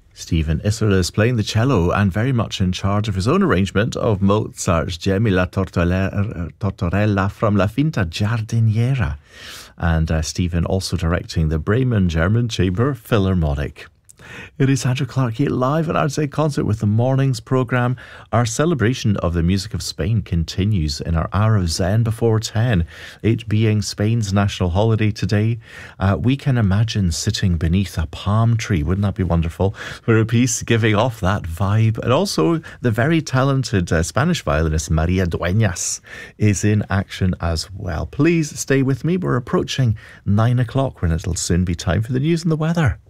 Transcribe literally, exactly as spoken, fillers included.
Stephen Isola is playing the cello and very much in charge of his own arrangement of Mozart's Gemmi la Tortorella, Tortorella from La Finta Giardiniera. And uh, Stephen also directing the Bremen German Chamber Philharmonic. It is Andrew Clark here live at Outside Concert with the morning's programme. Our celebration of the music of Spain continues in our hour of Zen before ten. It being Spain's national holiday today, uh, we can imagine sitting beneath a palm tree. Wouldn't that be wonderful? For a piece giving off that vibe. And also the very talented uh, Spanish violinist Maria Dueñas is in action as well. Please stay with me. We're approaching nine o'clock when it'll soon be time for the news and the weather.